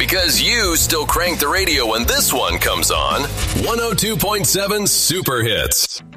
Because you still crank the radio when this one comes on. 102.7 Super Hits.